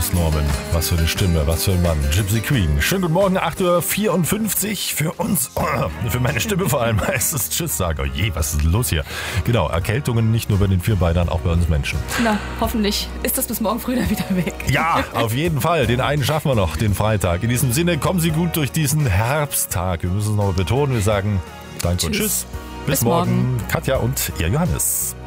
Chris Norman. Was für eine Stimme, was für ein Mann. Gypsy Queen. Schönen guten Morgen, 8:54 Uhr für uns. Für meine Stimme vor allem heißt es Tschüss sagen. Oh je, was ist los hier? Genau, Erkältungen nicht nur bei den Vierbeinern, auch bei uns Menschen. Na, hoffentlich ist das bis morgen früh dann wieder weg. Ja, auf jeden Fall. Den einen schaffen wir noch, den Freitag. In diesem Sinne, kommen Sie gut durch diesen Herbsttag. Wir müssen es nochmal betonen. Wir sagen Danke und Tschüss. Bis morgen. Katja und ihr Johannes.